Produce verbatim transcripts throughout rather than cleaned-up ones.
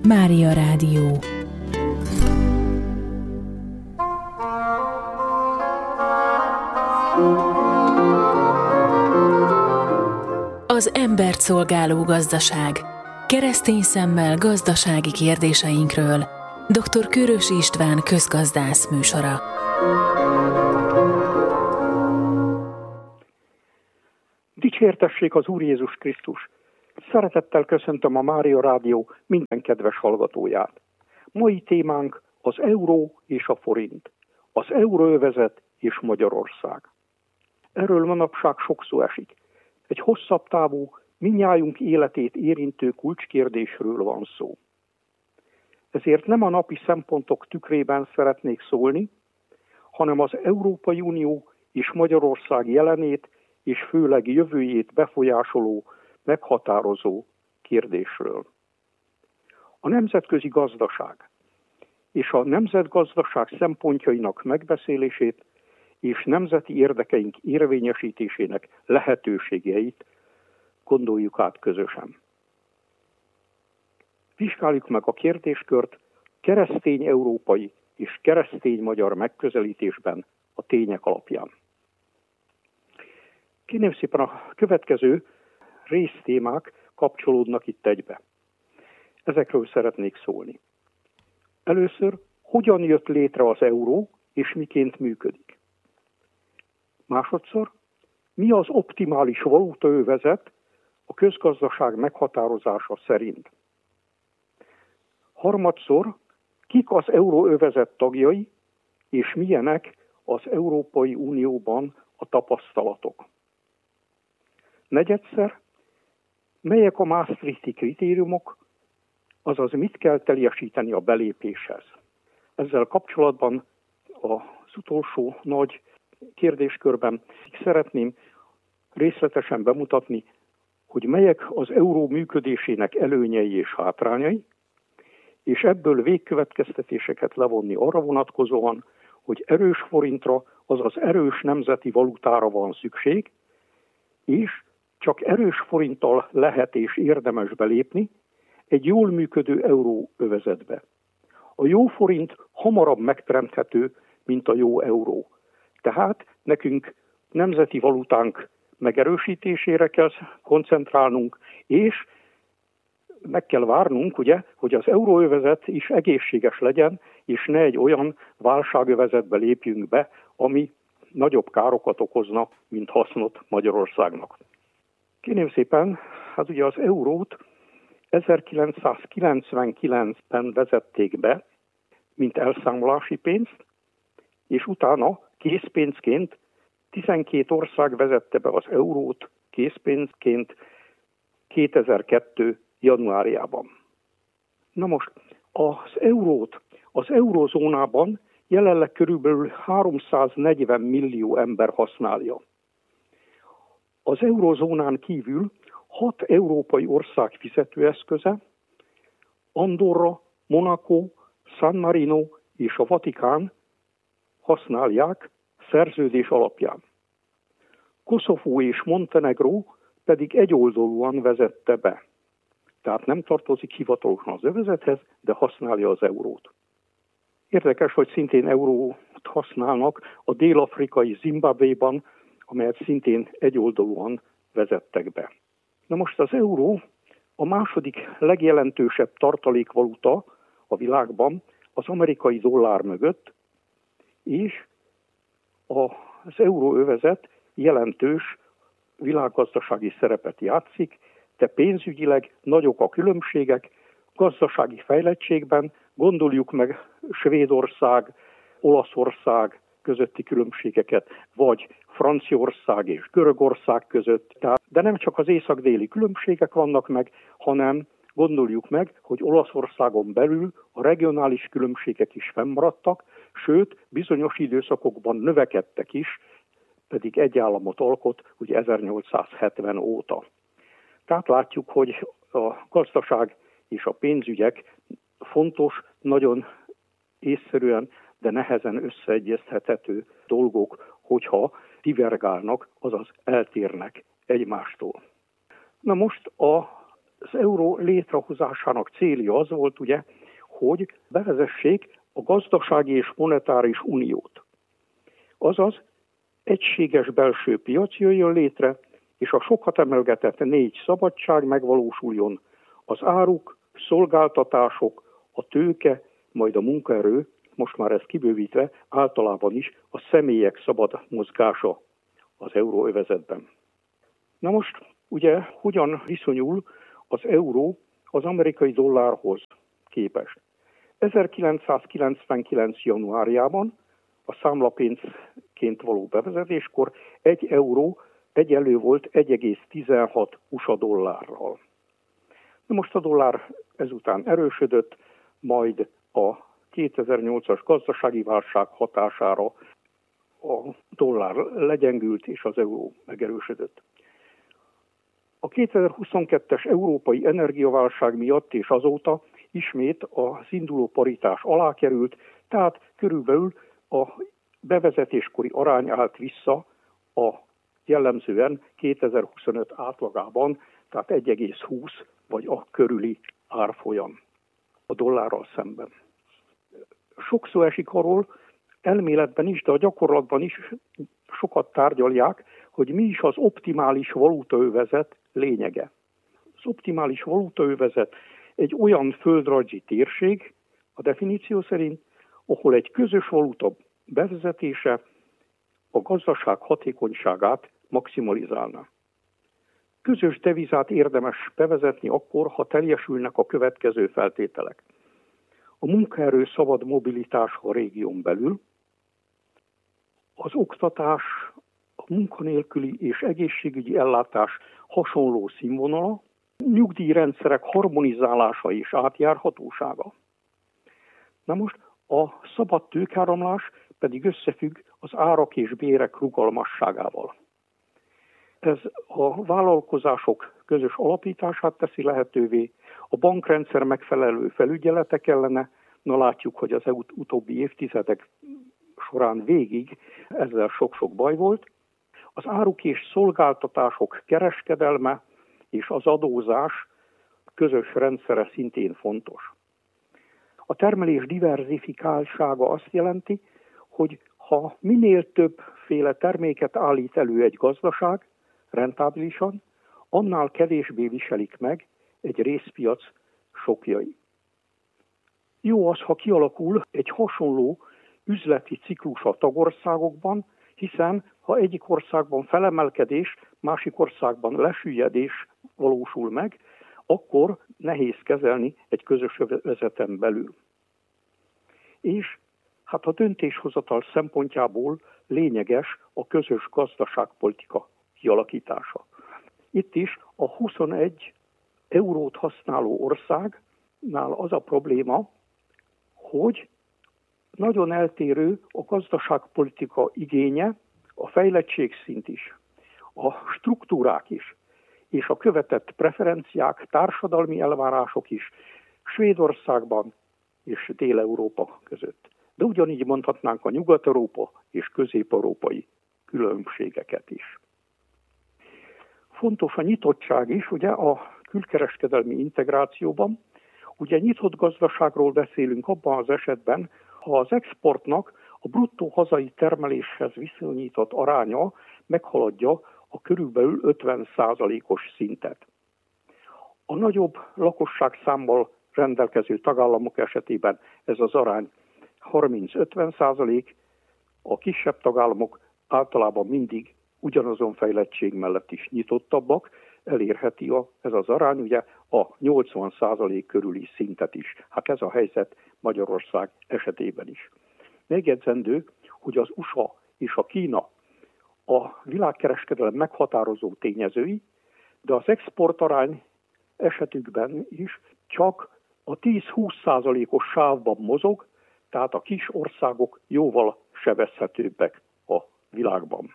Mária Rádió. Az embert szolgáló gazdaság. Keresztény szemmel gazdasági kérdéseinkről. doktor Kőrösi István közgazdász műsora. Dicsértessék az Úr Jézus Krisztus! Szeretettel köszöntöm a Mária Rádió minden kedves hallgatóját. Mai témánk az euró és a forint, az euróövezet és Magyarország. Erről manapság sok szó esik. Egy hosszabb távú, mindnyájunk életét érintő kulcskérdésről van szó. Ezért nem a napi szempontok tükrében szeretnék szólni, hanem az Európai Unió és Magyarország jelenét és főleg jövőjét befolyásoló, meghatározó kérdésről. A nemzetközi gazdaság és a nemzetgazdaság szempontjainak megbeszélését és nemzeti érdekeink érvényesítésének lehetőségeit gondoljuk át közösen. Vizsgáljuk meg a kérdéskört keresztény európai és keresztény magyar megközelítésben a tények alapján. Kérném szépen, a következő résztémák kapcsolódnak itt egybe. Ezekről szeretnék szólni. Először, hogyan jött létre az euró, és miként működik. Másodszor, mi az optimális valutaövezet a közgazdaság meghatározása szerint. Harmadszor, kik az euróövezet tagjai, és milyenek az Európai Unióban a tapasztalatok. Negyedszer, melyek a Maastrichti kritériumok, azaz mit kell teljesíteni a belépéshez. Ezzel kapcsolatban az utolsó nagy kérdéskörben szeretném részletesen bemutatni, hogy melyek az euró működésének előnyei és hátrányai, és ebből végkövetkeztetéseket levonni arra vonatkozóan, hogy erős forintra, azaz erős nemzeti valutára van szükség, és csak erős forinttal lehet és érdemes belépni egy jól működő euróövezetbe. A jó forint hamarabb megteremthető, mint a jó euró. Tehát nekünk nemzeti valutánk megerősítésére kell koncentrálnunk, és meg kell várnunk, ugye, hogy az euróövezet is egészséges legyen, és ne egy olyan válságövezetbe lépjünk be, ami nagyobb károkat okozna, mint hasznot Magyarországnak. Kérném szépen, hát ugye az eurót ezerkilencszázkilencvenkilencben vezették be, mint elszámolási pénzt, és utána készpénzként tizenkét ország vezette be az eurót készpénzként kétezer-kettő. januárjában. Na most az eurót az eurózónában jelenleg körülbelül háromszáznegyven millió ember használja. Az eurózónán kívül hat európai ország fizetőeszköze, Andorra, Monaco, San Marino és a Vatikán használják szerződés alapján. Koszovó és Montenegró pedig egyoldalúan vezette be. Tehát nem tartozik hivatalosan az övezethez, de használja az eurót. Érdekes, hogy szintén eurót használnak a dél-afrikai Zimbabvéban, amelyet szintén egyoldalúan vezettek be. Na most az euró a második legjelentősebb tartalékvaluta a világban az amerikai dollár mögött, és az euróövezet jelentős világgazdasági szerepet játszik, de pénzügyileg nagyok a különbségek, gazdasági fejlettségben gondoljuk meg Svédország, Olaszország közötti különbségeket, vagy Franciaország és Görögország között. De nem csak az észak-déli különbségek vannak meg, hanem gondoljuk meg, hogy Olaszországon belül a regionális különbségek is fennmaradtak, sőt, bizonyos időszakokban növekedtek is, pedig egy államot alkot, ugye ezernyolcszázhetven óta. Tehát látjuk, hogy a gazdaság és a pénzügyek fontos, nagyon észszerűen, de nehezen összeegyeztethető dolgok, hogyha divergálnak, azaz eltérnek egymástól. Na most az Az euró létrehozásának célja az volt, ugye, hogy bevezessék a gazdasági és monetáris uniót. Azaz egységes belső piac jöjjön létre, és a sokat emelgetett négy szabadság megvalósuljon: az áruk, szolgáltatások, a tőke, majd a munkaerő, most már ez kibővítve, általában is a személyek szabad mozgása az euróövezetben. Na most ugye hogyan viszonyul az euró az amerikai dollárhoz képest? ezerkilencszázkilencvenkilenc. januárjában a számlapénzként való bevezetéskor egy euró egyenlő volt egy egész tizenhat u es á dollárral. Na most a dollár ezután erősödött, majd a kétezer-nyolcas gazdasági válság hatására a dollár legyengült és az euró megerősödött. A kétezer-huszonkettes európai energiaválság miatt és azóta ismét az induló paritás alá került, tehát körülbelül a bevezetéskori arány állt vissza a jellemzően kétezer-huszonöt átlagában, tehát egy egész húsz vagy a körüli árfolyam a dollárral szemben. Sok szó esik arról, elméletben is, de a gyakorlatban is sokat tárgyalják, hogy mi is az optimális valutaövezet lényege. Az optimális valutaövezet egy olyan földrajzi térség, a definíció szerint, ahol egy közös valuta bevezetése a gazdaság hatékonyságát maximalizálna. Közös devizát érdemes bevezetni akkor, ha teljesülnek a következő feltételek: a munkaerő szabad mobilitása a régión belül, az oktatás, a munkanélküli és egészségügyi ellátás hasonló színvonala, nyugdíjrendszerek harmonizálása és átjárhatósága. Na most a szabad tőkeáramlás pedig összefügg az árak és bérek rugalmasságával. Ez a vállalkozások közös alapítását teszi lehetővé, a bankrendszer megfelelő felügyelete kellene, na látjuk, hogy az utóbbi évtizedek során végig ezzel sok-sok baj volt. Az áruk és szolgáltatások kereskedelme és az adózás közös rendszere szintén fontos. A termelés diverzifikáltsága azt jelenti, hogy ha minél többféle terméket állít elő egy gazdaság rentábilisan, annál kevésbé viselik meg egy részpiac sokjai. Jó az, ha kialakul egy hasonló üzleti ciklus a tagországokban, hiszen ha egyik országban felemelkedés, másik országban lesüllyedés valósul meg, akkor nehéz kezelni egy közös övezeten belül. És hát a döntéshozatal szempontjából lényeges a közös gazdaságpolitika kialakítása. Itt is a huszonegy eurót használó országnál az a probléma, hogy nagyon eltérő a gazdaságpolitika igénye, a fejlettségszint is, a struktúrák is, és a követett preferenciák, társadalmi elvárások is Svédországban és Dél-Európa között. De ugyanígy mondhatnánk a Nyugat-Európa és közép-európai különbségeket is. Fontos a nyitottság is, ugye a külkereskedelmi integrációban. Ugye nyitott gazdaságról beszélünk abban az esetben, ha az exportnak a bruttó hazai termeléshez viszonyított aránya meghaladja a körülbelül ötven százalékos szintet. A nagyobb lakosságszámmal rendelkező tagállamok esetében ez az arány harminc-ötven százalék, a kisebb tagállamok általában mindig ugyanazon fejlettség mellett is nyitottabbak, elérheti a, ez az arány ugye a nyolcvan százalék körüli szintet is. Hát ez a helyzet Magyarország esetében is. Megjegyzendő, hogy az u es á és a Kína a világkereskedelem meghatározó tényezői, de az exportarány esetükben is csak a tíz-húsz százalékos sávban mozog, tehát a kis országok jóval sebezhetőbbek a világban.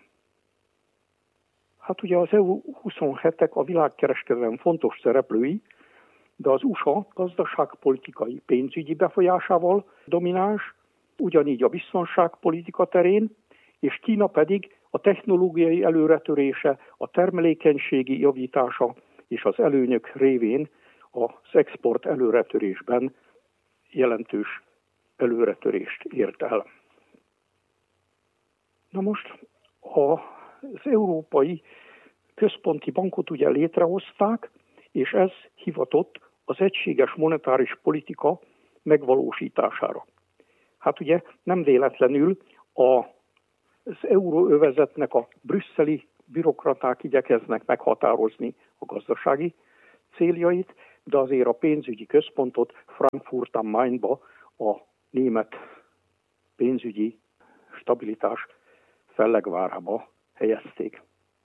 Hát ugye az é u huszonhetek a világkereskedelem fontos szereplői, de az u es á gazdaságpolitikai pénzügyi befolyásával domináns, ugyanígy a biztonságpolitika terén, és Kína pedig a technológiai előretörése, a termelékenységi javítása és az előnyök révén az export előretörésben jelentős előretörést ért el. Na most az Európai Központi Bankot ugye létrehozták, és ez hivatott az egységes monetáris politika megvalósítására. Hát ugye nem véletlenül az euróövezetnek a brüsszeli bürokraták igyekeznek meghatározni a gazdasági céljait, de azért a pénzügyi központot Frankfurt am Mainba, a német pénzügyi stabilitás fellegvárába helyezték.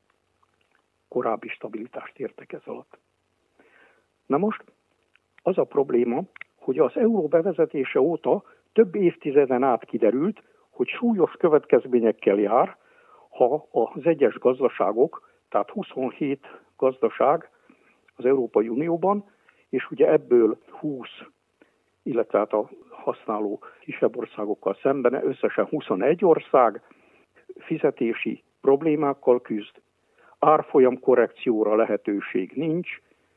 Korábbi stabilitást értek ez alatt. Na most az a probléma, hogy az euró bevezetése óta több évtizeden át kiderült, hogy súlyos következményekkel jár, ha az egyes gazdaságok, tehát huszonhét gazdaság az Európai Unióban, és ugye ebből húsz, illetve hát a használó kisebb országokkal szemben összesen huszonegy ország fizetési problémákkal küzd, árfolyam korrekcióra lehetőség nincs,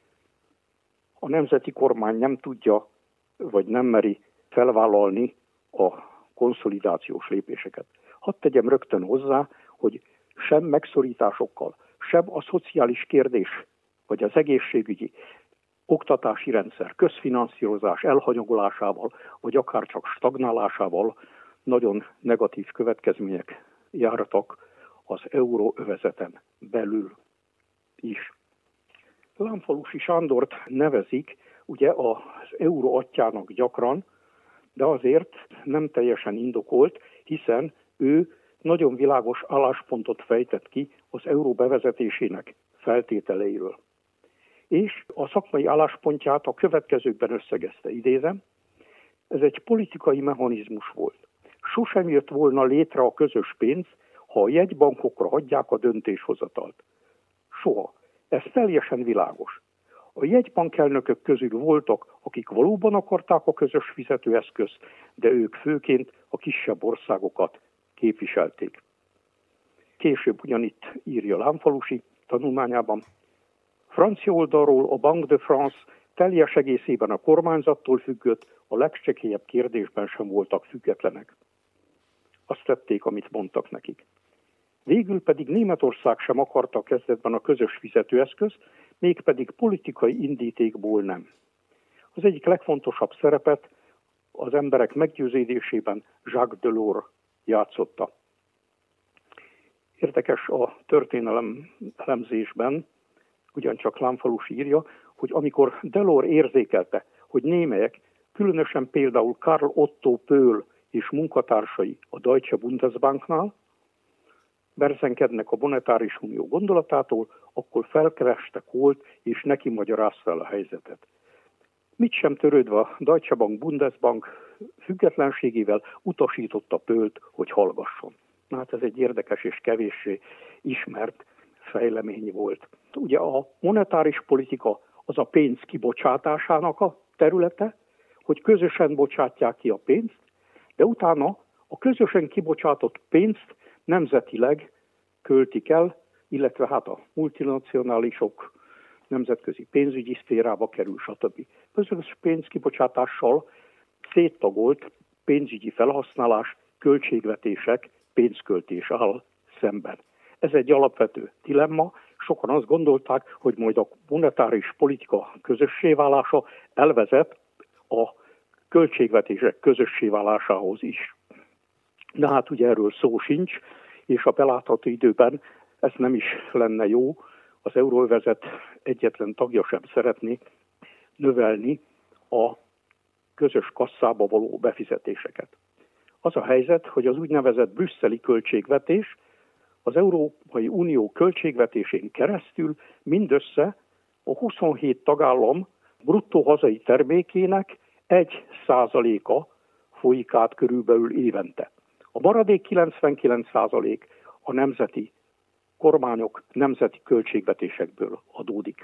a nemzeti kormány nem tudja, vagy nem meri felvállalni a konszolidációs lépéseket. Hadd tegyem rögtön hozzá, hogy sem megszorításokkal, sem a szociális kérdés, vagy az egészségügyi, oktatási rendszer, közfinanszírozás elhanyagolásával, vagy akár csak stagnálásával nagyon negatív következmények jártak az euróövezeten belül is. Lámfalussy Sándort nevezik ugye az euró atyjának gyakran, de azért nem teljesen indokolt, hiszen ő nagyon világos álláspontot fejtett ki az euró bevezetésének feltételeiről. És a szakmai álláspontját a következőkben összegezte, idézem, ez egy politikai mechanizmus volt. Sosem jött volna létre a közös pénz, ha a jegybankokra hagyják a döntéshozatalt. Soha. Ez teljesen világos. A jegybankelnökök közül voltak, akik valóban akarták a közös fizetőeszközt, de ők főként a kisebb országokat képviselték. Később ugyanitt írja Lámfalussy tanulmányában, francia oldalról a Banque de France teljes egészében a kormányzattól függött, a legcsekélyebb kérdésben sem voltak függetlenek. Azt tették, amit mondtak nekik. Végül pedig Németország sem akarta kezdetben a közös fizetőeszköz, mégpedig politikai indítékból nem. Az egyik legfontosabb szerepet az emberek meggyőződésében Jacques Delors játszotta. Érdekes a történelem elemzésben, ugyancsak Lámfalussy írja, hogy amikor Delors érzékelte, hogy némelyek, különösen például Karl Otto Pöhl és munkatársai a Deutsche Bundesbanknál, berzenkednek a monetáris unió gondolatától, akkor felkereste Kohlt és neki magyarázta el a helyzetet. Mit sem törődve a Deutsche Bank Bundesbank függetlenségével utasította Pöhlt, hogy hallgasson. Na, hát ez egy érdekes és kevéssé ismert fejlemény volt. Ugye a monetáris politika az a pénz kibocsátásának a területe, hogy közösen bocsátják ki a pénzt, de utána a közösen kibocsátott pénzt nemzetileg költik el, illetve hát a multinacionálisok nemzetközi pénzügyi szférába kerül, stb. Közös pénzkibocsátással széttagolt pénzügyi felhasználás, költségvetések, pénzköltés áll szemben. Ez egy alapvető dilemma. Sokan azt gondolták, hogy majd a monetáris politika közössé válása elvezet a költségvetések közössé válásához is. De hát ugye erről szó sincs, és a belátható időben ez nem is lenne jó. Az euróövezet egyetlen tagja sem szeretné növelni a közös kasszába való befizetéseket. Az a helyzet, hogy az úgynevezett brüsszeli költségvetés az Európai Unió költségvetésén keresztül mindössze a huszonhét tagállam bruttó hazai termékének egy százaléka folyik át körülbelül évente. A maradék kilencvenkilenc százalék a nemzeti kormányok nemzeti költségvetésekből adódik.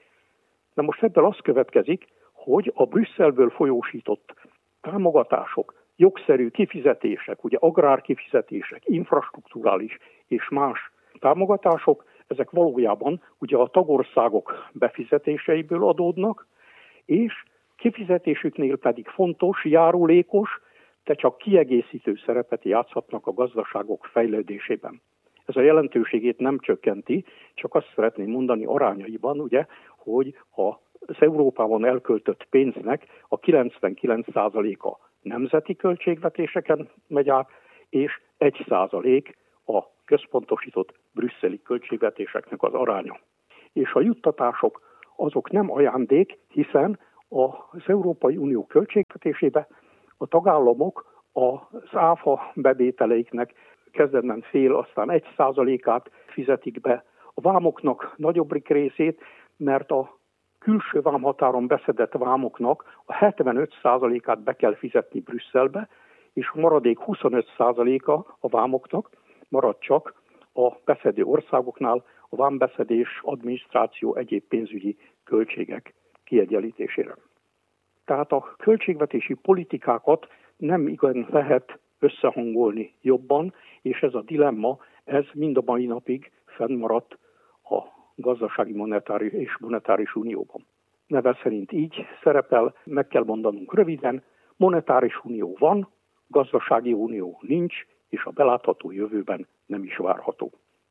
Na most ebből az következik, hogy a Brüsszelből folyósított támogatások, jogszerű kifizetések, ugye agrárkifizetések, infrastrukturális és más támogatások, ezek valójában ugye a tagországok befizetéseiből adódnak, és kifizetésüknél pedig fontos, járulékos, de csak kiegészítő szerepet játszhatnak a gazdaságok fejlődésében. Ez a jelentőségét nem csökkenti, csak azt szeretném mondani arányaiban, ugye, hogy az Európában elköltött pénznek a kilencvenkilenc százaléka nemzeti költségvetéseken megy át, és egy százalék a központosított brüsszeli költségvetéseknek az aránya. És a juttatások azok nem ajándék, hiszen az Európai Unió költségvetésébe a tagállamok az áfa bevételeiknek kezdetben fél, aztán egy százalékát fizetik be. A vámoknak nagyobbik részét, mert a külső vámhatáron beszedett vámoknak a hetvenöt százalékát be kell fizetni Brüsszelbe, és a maradék huszonöt százaléka a vámoknak marad csak a beszedő országoknál a vámbeszedés, adminisztráció, egyéb pénzügyi költségek kiegyenlítésére. Tehát a költségvetési politikákat nem igen lehet összehangolni jobban, és ez a dilemma, ez mind a mai napig fennmaradt a gazdasági monetáris és monetáris unióban. Neve szerint így szerepel, meg kell mondanunk röviden, monetáris unió van, gazdasági unió nincs, és a belátható jövőben nem is várható.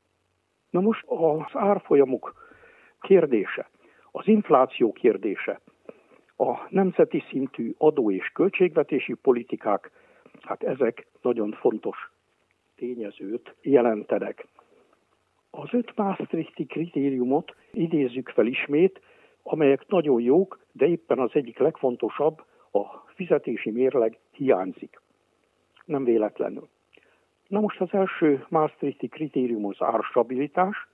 Na most az árfolyamok kérdése, az infláció kérdése, a nemzeti szintű adó- és költségvetési politikák, hát ezek nagyon fontos tényezőt jelentenek. Az öt Maastrichti kritériumot idézzük fel ismét, amelyek nagyon jók, de éppen az egyik legfontosabb, a fizetési mérleg hiányzik. Nem véletlenül. Na most az első Maastrichti kritérium az árstabilitás,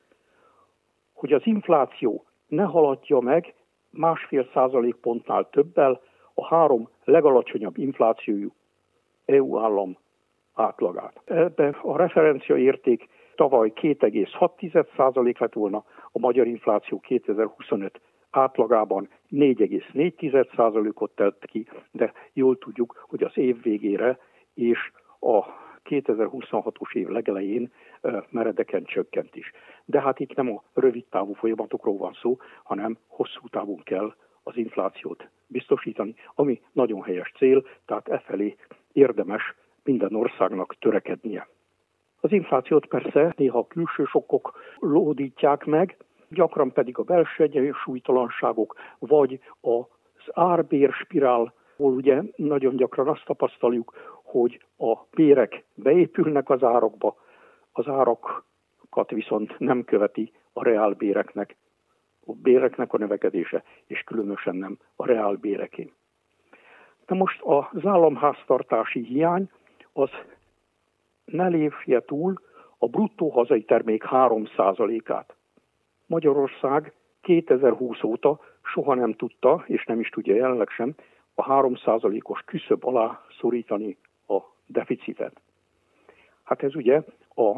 hogy az infláció ne haladja meg másfél százalékpontnál többel a három legalacsonyabb inflációjú é u állam átlagát. Ebben a referenciaérték tavaly két egész hat százalék lett volna, a magyar infláció kétezer-huszonöt átlagában négy egész négy százalékot tett ki, de jól tudjuk, hogy az év végére és a kétezer-huszonhatos év legelején meredeken csökkent is. De hát itt nem a rövid távú folyamatokról van szó, hanem hosszú távon kell az inflációt biztosítani, ami nagyon helyes cél, tehát e felé érdemes minden országnak törekednie. Az inflációt persze néha a külső sokkok lódítják meg, gyakran pedig a belső egyensúlytalanságok, vagy az árbér spirál, ahol ugye nagyon gyakran azt tapasztaljuk, hogy a bérek beépülnek az árakba, az árakat viszont nem követi a reálbéreknek, a béreknek a növekedése, és különösen nem a reálbéreké. De most az államháztartási hiány az ne lépje túl a bruttó hazai termék három százalékát. Magyarország kétezer-húsz óta soha nem tudta, és nem is tudja jelenleg sem, a három százalékos küszöb alá szorítani a deficitet. Hát ez ugye a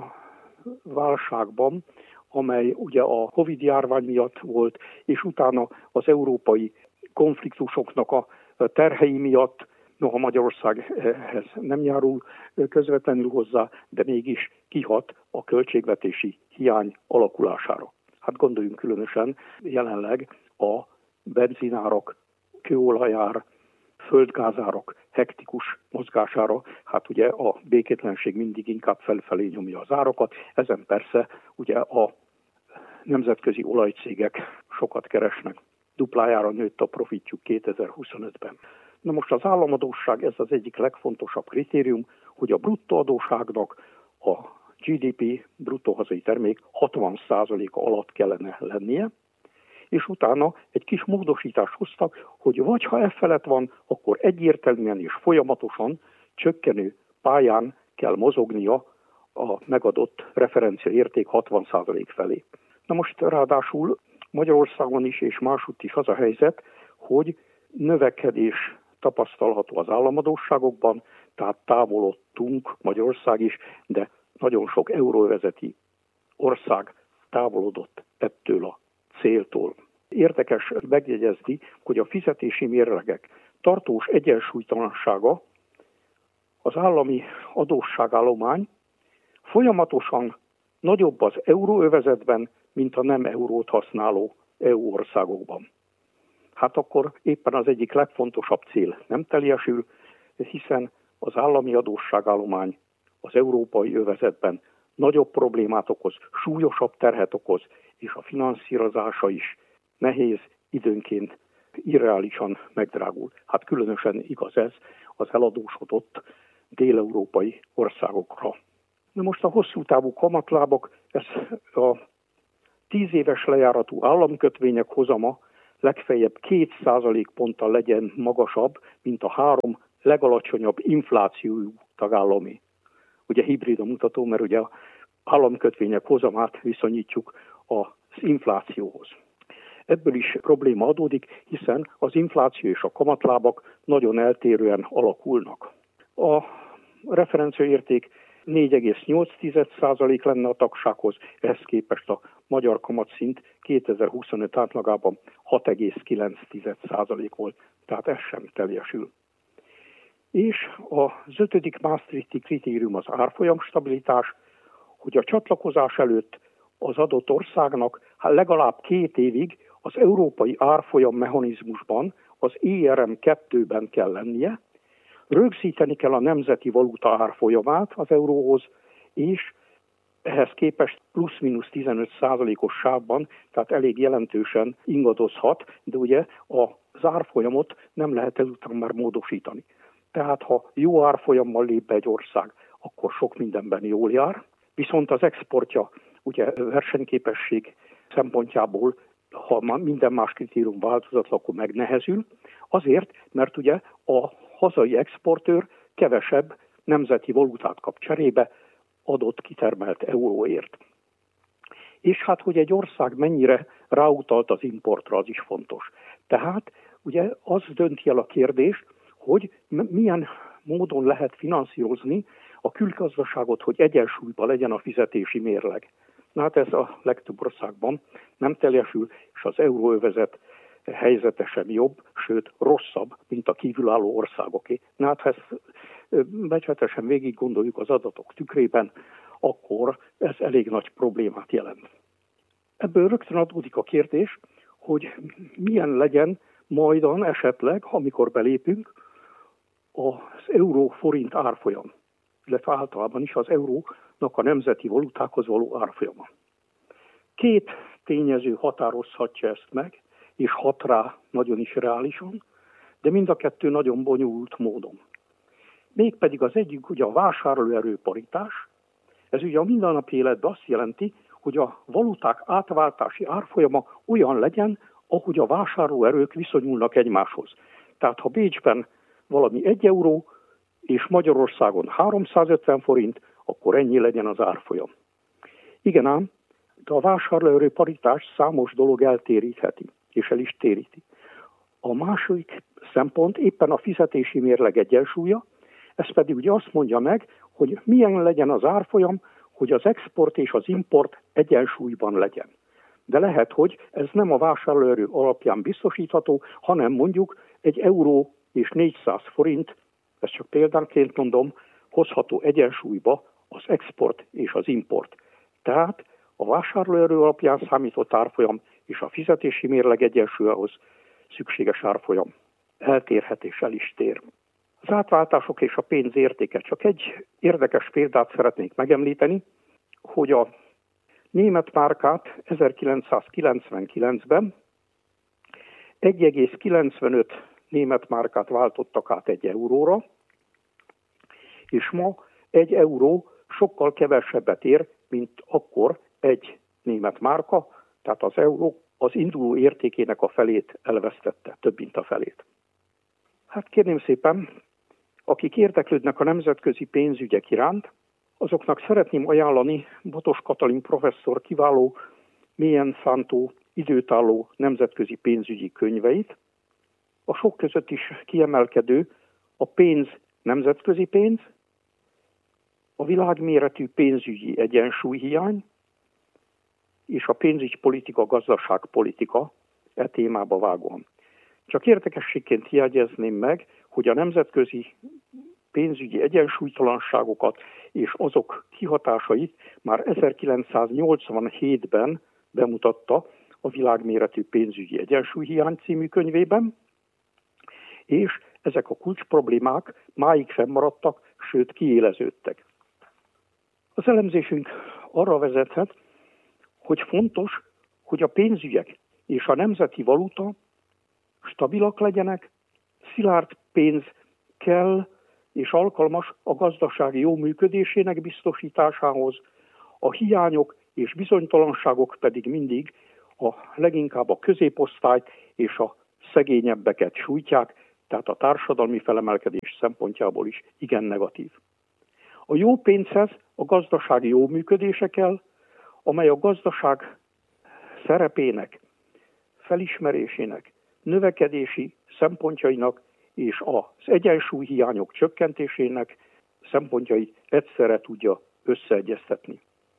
válságban, amely ugye a Covid járvány miatt volt, és utána az európai konfliktusoknak a terhei miatt, noha Magyarország ehhez nem járul közvetlenül hozzá, de mégis kihat a költségvetési hiány alakulására. Hát gondoljunk különösen jelenleg a benzinárak, kőolajár, földgázárak hektikus mozgására, hát ugye a békétlenség mindig inkább felfelé nyomja az árakat, ezen persze ugye a nemzetközi olajcégek sokat keresnek. Duplájára nőtt a profitjuk kétezer-huszonötben. Na most az államadósság, ez az egyik legfontosabb kritérium, hogy a bruttó adósságnak a gé dé pé, bruttó hazai termék hatvan százaléka alatt kellene lennie, és utána egy kis módosítást hoztak, hogy vagy ha e felett van, akkor egyértelműen és folyamatosan csökkenő pályán kell mozognia a megadott referenciaérték hatvan százalék felé. Na most ráadásul Magyarországon is és másutt is az a helyzet, hogy növekedés tapasztalható az államadósságokban, tehát távolodtunk, Magyarország is, de nagyon sok euróövezeti ország távolodott ettől a céltól. Érdekes megjegyezni, hogy a fizetési mérlegek tartós egyensúlytalansága, az állami adósságállomány folyamatosan nagyobb az euróövezetben, mint a nem eurót használó é u országokban. hát akkor éppen az egyik legfontosabb cél nem teljesül, hiszen az állami adósságállomány az európai övezetben nagyobb problémát okoz, súlyosabb terhet okoz, és a finanszírozása is nehéz, időnként irreálisan megdrágul. Hát különösen igaz ez az eladósodott dél-európai országokra. Na most a hosszú távú kamatlábak, ez a tíz éves lejáratú államkötvények hozama legfeljebb két százalékponttal legyen magasabb, mint a három legalacsonyabb inflációjú tagállami. Ugye hibrid a mutató, mert ugye az államkötvények hozamát viszonyítjuk az inflációhoz. Ebből is probléma adódik, hiszen az infláció és a kamatlábak nagyon eltérően alakulnak. A referenciaérték négy egész nyolc százalék lenne a tagsághoz, ehhez képest a magyar kamatszint kétezer-huszonöt átlagában hat egész kilenc százalék volt, tehát ez sem teljesül. És az ötödik Maastrichti kritérium az árfolyamstabilitás, hogy a csatlakozás előtt az adott országnak legalább két évig az európai árfolyam mechanizmusban, az é er em kettőben kell lennie, rögzíteni kell a nemzeti valuta árfolyamát az euróhoz, és ehhez képest plusz-minusz tizenöt százalékos sávban, tehát elég jelentősen ingadozhat, de ugye az árfolyamot nem lehet ezután már módosítani. Tehát ha jó árfolyammal lép be egy ország, akkor sok mindenben jól jár, viszont az exportja ugye versenyképesség szempontjából, ha minden más kritérium változatlan, akkor megnehezül, azért, mert ugye a hazai exportőr kevesebb nemzeti valutát kap cserébe adott kitermelt euróért. És hát, hogy egy ország mennyire ráutalt az importra, az is fontos. Tehát ugye az dönti el a kérdés, hogy milyen módon lehet finanszírozni a külgazdaságot, hogy egyensúlyban legyen a fizetési mérleg. Na hát ez a legtöbb országban nem teljesül, és az euróövezet helyzete sem jobb, sőt rosszabb, mint a kívülálló országoké. Na hát ha ezt becsületesen végig gondoljuk az adatok tükrében, akkor ez elég nagy problémát jelent. Ebből rögtön adódik a kérdés, hogy milyen legyen majdan esetleg, amikor belépünk, az euró-forint árfolyam, illetve általában is az eurónak a nemzeti valutákhoz való árfolyama. Két tényező határozhatja ezt meg, és hat rá nagyon is reálisan, de mind a kettő nagyon bonyolult módon. Mégpedig az egyik ugye a vásárlóerő paritás, ez ugye a mindennapi életben azt jelenti, hogy a valuták átváltási árfolyama olyan legyen, ahogy a vásárlóerők viszonyulnak egymáshoz. Tehát ha Bécsben valami egy euró, és Magyarországon háromszázötven forint, akkor ennyi legyen az árfolyam. Igen ám, de a vásárlóerő paritás számos dolog eltérítheti, és el is téríti. A második szempont éppen a fizetési mérleg egyensúlya, ez pedig ugye azt mondja meg, hogy milyen legyen az árfolyam, hogy az export és az import egyensúlyban legyen. De lehet, hogy ez nem a vásárlóerő alapján biztosítható, hanem mondjuk egy euró és négyszáz forint, ezt csak példánként mondom, hozható egyensúlyba az export és az import. Tehát a vásárlóerő alapján számított árfolyam és a fizetési mérleg egyensúlyához szükséges árfolyam eltérhet és el is tér. Az átváltások és a pénz értéke. Csak egy érdekes példát szeretnék megemlíteni, hogy a német márkát ezerkilencszázkilencvenkilencben egy egész kilencvenöt német márkát váltottak át egy euróra, és ma egy euró sokkal kevesebbet ér, mint akkor egy német márka, tehát az euró az induló értékének a felét elvesztette, több mint a felét. Hát kérném szépen, akik érdeklődnek a nemzetközi pénzügyek iránt, azoknak szeretném ajánlani Botos Katalin professzor kiváló, mélyen szántó, időtálló nemzetközi pénzügyi könyveit. A sok között is kiemelkedő a pénz nemzetközi pénz, a világméretű pénzügyi egyensúlyhiány és a pénzügypolitika, gazdaságpolitika e témába vágóan. Csak érdekességként jegyezném meg, hogy a nemzetközi pénzügyi egyensúlytalanságokat és azok kihatásait már ezerkilencszáznyolcvanhétben bemutatta a világméretű pénzügyi egyensúlyhiány című könyvében, és ezek a kulcsproblémák máig fennmaradtak, sőt kiéleződtek. Az elemzésünk arra vezethet, hogy fontos, hogy a pénzügyek és a nemzeti valuta stabilak legyenek, szilárd pénz kell és alkalmas a gazdaság jó működésének biztosításához, a hiányok és bizonytalanságok pedig mindig a leginkább a középosztályt és a szegényebbeket sújtják, tehát a társadalmi felemelkedés szempontjából is igen negatív. A jó pénzhez a gazdaság jó működése kell, amely a gazdaság szerepének, felismerésének, növekedési szempontjainak és az egyensúlyhiányok csökkentésének szempontjait egyszerre tudja összeegyeztetni.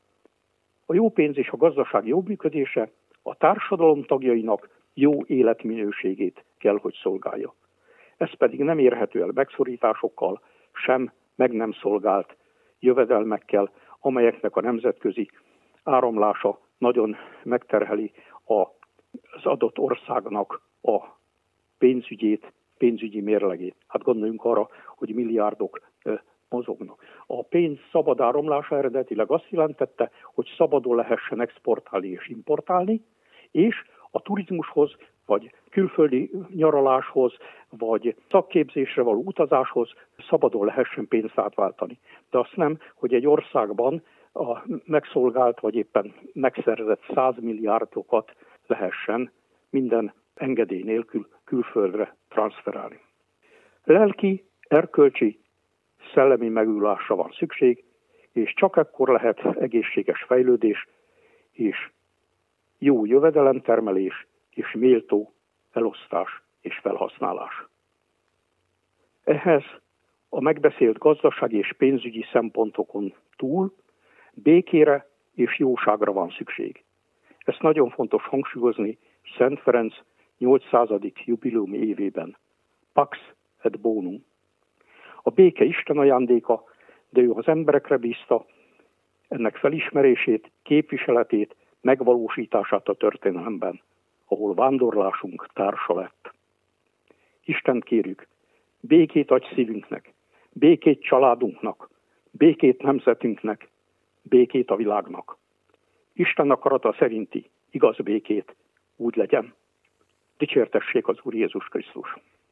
A jó pénz és a gazdaság jó működése a társadalom tagjainak jó életminőségét kell, hogy szolgálja. Ez pedig nem érhető el megszorításokkal, sem meg nem szolgált jövedelmekkel, amelyeknek a nemzetközi áramlása nagyon megterheli az adott országnak a pénzügyét, pénzügyi mérlegét. Hát gondoljunk arra, hogy milliárdok mozognak. A pénz szabad áramlása eredetileg azt jelentette, hogy szabadon lehessen exportálni és importálni, és a turizmushoz, vagy külföldi nyaraláshoz, vagy szakképzésre való utazáshoz szabadon lehessen pénzt átváltani. De azt nem, hogy egy országban a megszolgált, vagy éppen megszerzett száz milliárdokat lehessen minden engedély nélkül külföldre transferálni. Lelki, erkölcsi, szellemi megújulásra van szükség, és csak ekkor lehet egészséges fejlődés, és jó jövedelemtermelés, és méltó elosztás és felhasználás. Ehhez a megbeszélt gazdasági és pénzügyi szempontokon túl békére és jóságra van szükség. Ezt nagyon fontos hangsúlyozni Szent Ferenc nyolcszázadik jubileumi évében. Pax et bonum. A béke Isten ajándéka, de ő az emberekre bízta ennek felismerését, képviseletét, megvalósítását a történelemben, ahol vándorlásunk társa lett. Istent kérjük, békét adj szívünknek, békét családunknak, békét nemzetünknek, békét a világnak. Isten akarata szerinti igaz békét úgy legyen. Dicsértessék az Úr Jézus Krisztus!